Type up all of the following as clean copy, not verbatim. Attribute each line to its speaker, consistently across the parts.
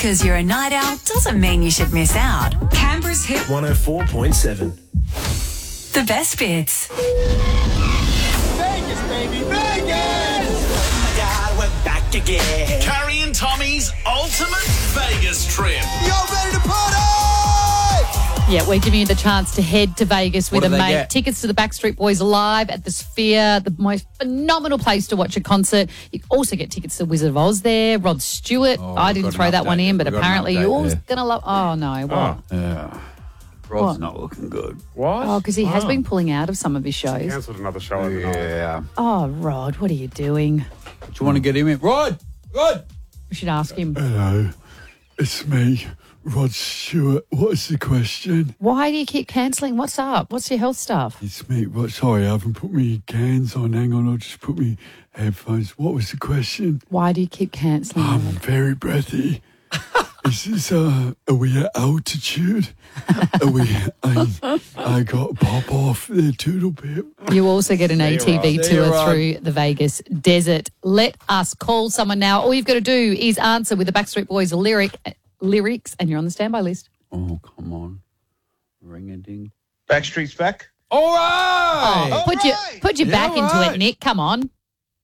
Speaker 1: because you're a night owl doesn't mean you should miss out. Canberra's Hit
Speaker 2: 104.7.
Speaker 1: The best bits.
Speaker 3: Vegas, baby, Vegas!
Speaker 2: Oh my God, we're back again.
Speaker 4: Carrie and Tommy's ultimate Vegas trip.
Speaker 3: Y'all ready to party?
Speaker 5: Yeah, we're giving you the chance to head to Vegas with
Speaker 6: What
Speaker 5: a
Speaker 6: do they
Speaker 5: mate.
Speaker 6: get?
Speaker 5: Tickets to the Backstreet Boys live at the Sphere, the most phenomenal place to watch a concert. You also get tickets to Wizard of Oz there. Rod Stewart. I didn't
Speaker 6: we've got
Speaker 5: throw
Speaker 6: an
Speaker 5: that one
Speaker 6: update.
Speaker 5: in, but
Speaker 6: We've got an
Speaker 5: apparently
Speaker 6: update
Speaker 5: you're all
Speaker 6: there.
Speaker 5: going to love... Oh, no. What?
Speaker 6: Yeah. Rod's not looking good.
Speaker 7: What?
Speaker 5: Oh, because he has been pulling out of some of his shows.
Speaker 7: Cancelled another show overnight.
Speaker 6: Yeah.
Speaker 5: Oh, Rod, what are you doing?
Speaker 6: Do you want to get him in? Rod!
Speaker 5: We should ask him.
Speaker 8: Hello, it's me, Rod Stewart. What is the question?
Speaker 5: Why do you keep cancelling? What's up? What's your health stuff?
Speaker 8: It's me. What? Sorry, I haven't put me cans on. Hang on, I'll just put me headphones. What was the question?
Speaker 5: Why do you keep cancelling?
Speaker 8: I'm very breathy. Is this, are we at altitude? I got to pop off the Toodle Pip.
Speaker 5: You also get an ATV
Speaker 6: See you,
Speaker 5: tour
Speaker 6: Rod.
Speaker 5: through the Vegas desert. Let us call someone now. All you've got to do is answer with the Backstreet Boys lyrics, and you're on the standby list.
Speaker 6: Oh, come on. Ring-a-ding.
Speaker 9: Backstreet's back.
Speaker 6: All right!
Speaker 5: Put your back into
Speaker 6: right.
Speaker 5: it, Nick. Come on.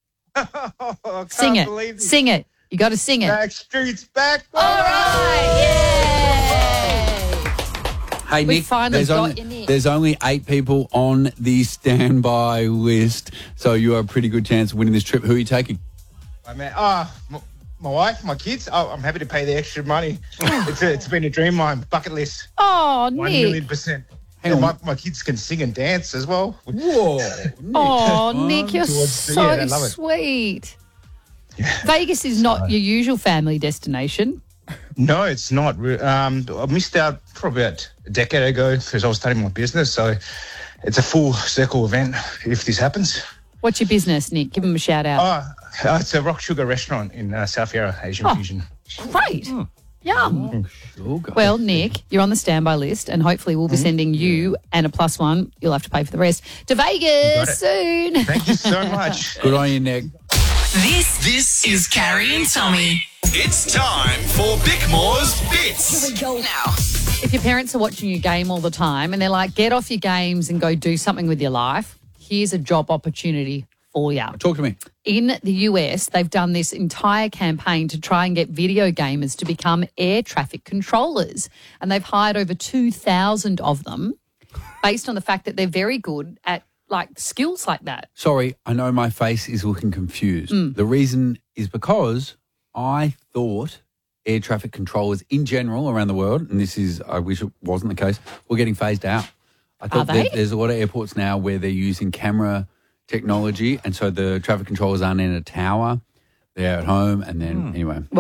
Speaker 9: I
Speaker 5: Sing
Speaker 9: can't
Speaker 5: it.
Speaker 9: believe it.
Speaker 5: Sing it. You got to sing it.
Speaker 9: Backstreet's back.
Speaker 5: All right. Yay.
Speaker 6: Hey,
Speaker 5: We
Speaker 6: Nick,
Speaker 5: finally got you, Nick.
Speaker 6: there's only 8 people on the standby list, so you have a pretty good chance of winning this trip. Who are you taking?
Speaker 9: My wife, my kids. Oh, I'm happy to pay the extra money. It's been a dream of mine. Bucket list.
Speaker 5: Oh,
Speaker 9: 1,000,000%.
Speaker 6: Hang
Speaker 9: And
Speaker 6: on.
Speaker 9: my kids can sing and dance as well.
Speaker 6: Whoa.
Speaker 5: Oh, Nick, you're so
Speaker 9: yeah, they love it.
Speaker 5: sweet. Vegas is not your usual family destination.
Speaker 9: No, it's not. I missed out for about a decade ago because I was starting my business. So it's a full circle event if this happens.
Speaker 5: What's your business, Nick? Give them a shout out.
Speaker 9: It's a Rock Sugar restaurant in South Yarra, Asian Fusion.
Speaker 5: Great. Yum.
Speaker 6: Sugar.
Speaker 5: Well, Nick, you're on the standby list, and hopefully we'll be sending you and a +1. You'll have to pay for the rest to Vegas soon.
Speaker 9: Thank you so much.
Speaker 6: Good on you, Nick.
Speaker 1: This is Carrie and Tommy.
Speaker 4: It's time for Bickmore's Bits.
Speaker 1: Now.
Speaker 5: If your parents are watching you game all the time and they're like, get off your games and go do something with your life, here's a job opportunity for you.
Speaker 6: Talk to me.
Speaker 5: In the US, they've done this entire campaign to try and get video gamers to become air traffic controllers. And they've hired over 2,000 of them based on the fact that they're very good at skills like that.
Speaker 6: Sorry, I know my face is looking confused. The reason is because I thought air traffic controllers in general around the world, and I wish it wasn't the case, were getting phased out. I thought
Speaker 5: Are they?
Speaker 6: there's a lot of airports now where they're using camera technology, and so the traffic controllers aren't in a tower. They're at home, and then anyway.